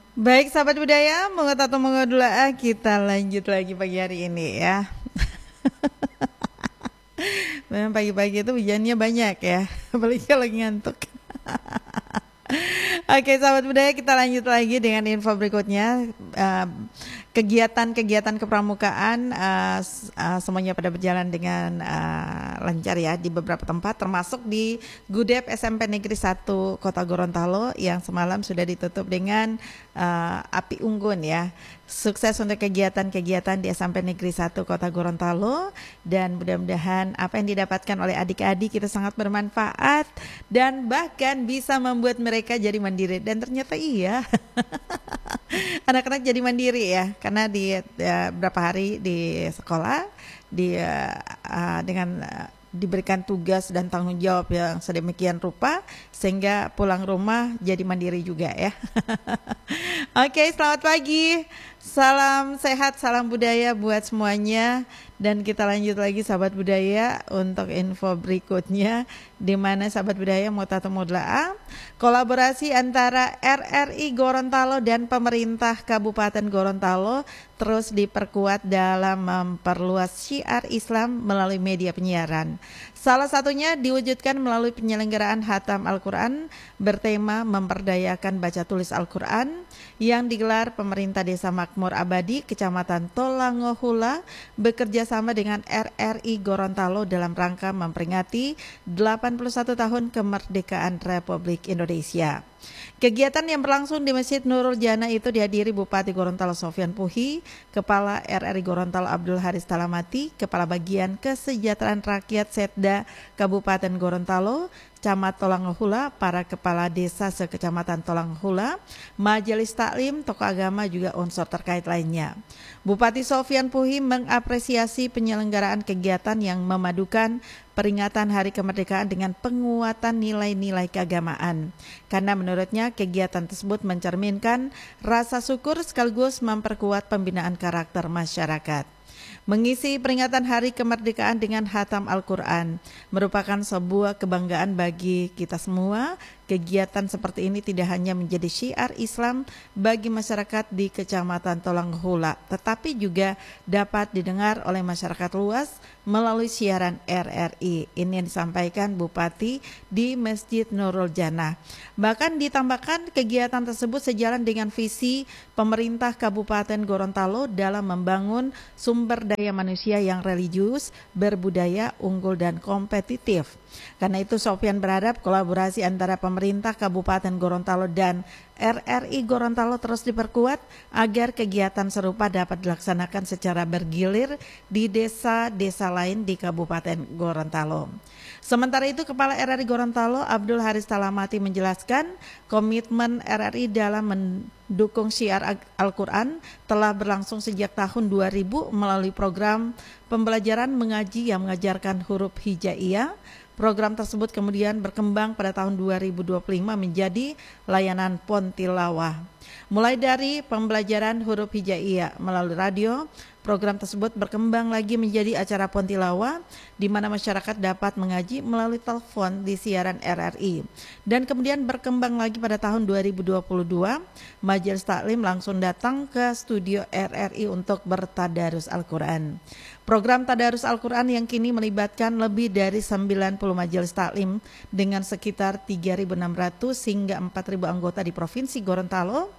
Baik sahabat budaya, mengut atau mengodula kita lanjut lagi pagi hari ini ya. Memang pagi-pagi itu hujannya banyak ya, apalagi kalau ngantuk. Oke sahabat budaya, kita lanjut lagi dengan info berikutnya. Kegiatan-kegiatan kepramukaan semuanya pada berjalan dengan lancar ya di beberapa tempat, termasuk di Gudep SMP Negeri 1 Kota Gorontalo yang semalam sudah ditutup dengan api unggun ya. Sukses untuk kegiatan-kegiatan di SMP Negeri 1 Kota Gorontalo, dan mudah-mudahan apa yang didapatkan oleh adik-adik itu sangat bermanfaat dan bahkan bisa membuat mereka jadi mandiri. Dan ternyata iya. Anak-anak jadi mandiri ya, karena di beberapa hari di sekolah dengan diberikan tugas dan tanggung jawab yang sedemikian rupa sehingga pulang rumah jadi mandiri juga ya. Oke, selamat pagi. Salam sehat, salam budaya buat semuanya. Dan kita lanjut lagi sahabat budaya untuk info berikutnya, di mana sahabat budaya Mutatumu'la kolaborasi antara RRI Gorontalo dan pemerintah Kabupaten Gorontalo terus diperkuat dalam memperluas syiar Islam melalui media penyiaran. Salah satunya diwujudkan melalui penyelenggaraan Hatam Al-Quran bertema memperdayakan baca tulis Al-Quran yang digelar pemerintah Desa Makmur Abadi, Kecamatan Tolangohula, bekerja sama dengan RRI Gorontalo dalam rangka memperingati 81 tahun kemerdekaan Republik Indonesia. Kegiatan yang berlangsung di Masjid Nurul Jannah itu dihadiri Bupati Gorontalo Sofyan Puhi, Kepala RRI Gorontalo Abdul Haris Talamati, Kepala Bagian Kesejahteraan Rakyat Setda Kabupaten Gorontalo, Camat Tolangohula, para kepala desa sekecamatan Tolangohula, majelis taklim, tokoh agama juga unsur terkait lainnya. Bupati Sofyan Puhi mengapresiasi penyelenggaraan kegiatan yang memadukan peringatan Hari Kemerdekaan dengan penguatan nilai-nilai keagamaan. Karena menurutnya kegiatan tersebut mencerminkan rasa syukur sekaligus memperkuat pembinaan karakter masyarakat. Mengisi peringatan Hari Kemerdekaan dengan Hatam Al-Quran merupakan sebuah kebanggaan bagi kita semua. Kegiatan seperti ini tidak hanya menjadi syiar Islam bagi masyarakat di Kecamatan Tolangohula, tetapi juga dapat didengar oleh masyarakat luas melalui siaran RRI. Ini yang disampaikan Bupati di Masjid Nurul Jannah. Bahkan ditambahkan kegiatan tersebut sejalan dengan visi pemerintah Kabupaten Gorontalo dalam membangun sumber daya manusia yang religius, berbudaya, unggul, dan kompetitif. Karena itu Sofyan berharap kolaborasi antara pemerintah Kabupaten Gorontalo dan RRI Gorontalo terus diperkuat agar kegiatan serupa dapat dilaksanakan secara bergilir di desa-desa lain di Kabupaten Gorontalo. Sementara itu Kepala RRI Gorontalo Abdul Haris Talamati menjelaskan komitmen RRI dalam mendukung syiar Al-Quran telah berlangsung sejak tahun 2000 melalui program pembelajaran mengaji yang mengajarkan huruf hijaiyah. Program tersebut kemudian berkembang pada tahun 2025 menjadi layanan Pontilawah. Mulai dari pembelajaran huruf hijaiyah melalui radio, program tersebut berkembang lagi menjadi acara Pontilawah di mana masyarakat dapat mengaji melalui telepon di siaran RRI. Dan kemudian berkembang lagi pada tahun 2022, majelis taklim langsung datang ke studio RRI untuk bertadarus Al-Quran. Program Tadarus Al-Quran yang kini melibatkan lebih dari 90 majelis taklim dengan sekitar 3.600 hingga 4.000 anggota di Provinsi Gorontalo.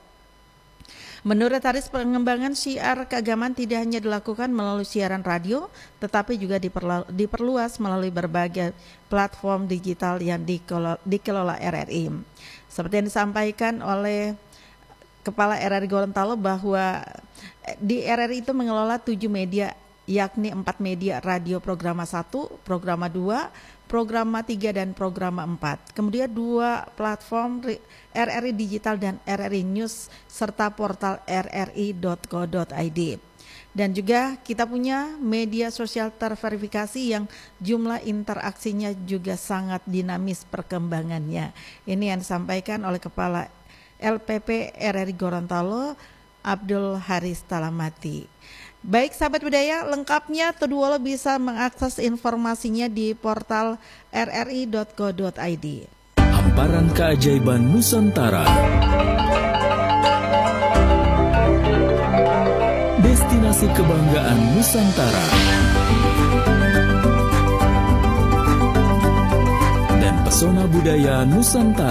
Menurut Haris, pengembangan syiar keagamaan tidak hanya dilakukan melalui siaran radio, tetapi juga diperluas melalui berbagai platform digital yang dikelola RRI. Seperti yang disampaikan oleh Kepala RRI Gorontalo bahwa di RRI itu mengelola 7 media, yakni 4 media radio Programa 1, Programa 2, Programa 3, dan Programa 4. Kemudian 2 platform RRI Digital dan RRI News serta portal rri.co.id. Dan juga kita punya media sosial terverifikasi yang jumlah interaksinya juga sangat dinamis perkembangannya. Ini yang disampaikan oleh Kepala LPP RRI Gorontalo Abdul Haris Talamati. Baik sahabat budaya, lengkapnya Toduolo bisa mengakses informasinya di portal rri.co.id. Hamparan keajaiban Nusantara. Musik Kebanggaan Nusantara dan Pesona Budaya Nusantara.